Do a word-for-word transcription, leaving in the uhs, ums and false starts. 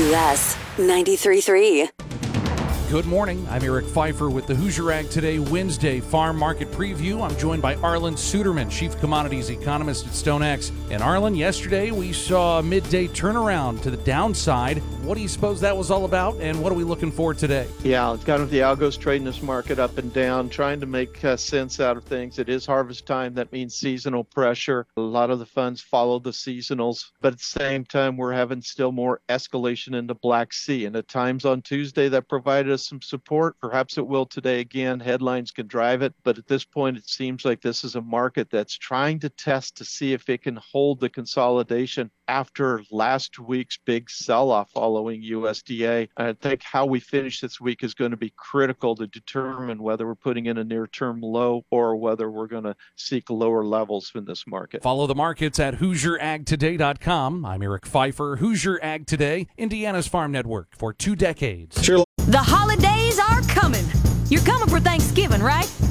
W S ninety-three point three. Good morning. I'm Eric Pfeiffer with the Hoosier Ag Today Wednesday Farm Market Preview. I'm joined by Arlan Suderman, Chief Commodities Economist at StoneX. And Arlan, yesterday we saw a midday turnaround to the downside. What do you suppose that was all about, and what are we looking for today? Yeah, it's kind of the algos trading this market up and down, trying to make uh, sense out of things. It is harvest time. That means seasonal pressure. A lot of the funds follow the seasonals, but at the same time, we're having still more escalation in the Black Sea. And at times on Tuesday, that provided us some support. Perhaps it will today again. Headlines can drive it. But at this point, it seems like this is a market that's trying to test to see if it can hold the consolidation after last week's big sell-off following U S D A. I think how we finish this week is going to be critical to determine whether we're putting in a near-term low or whether we're going to seek lower levels in this market. Follow the markets at Hoosier Ag Today dot com. I'm Eric Pfeiffer, Hoosier Ag Today, Indiana's Farm Network for two decades. Sure. The holidays are coming. You're coming for Thanksgiving, right?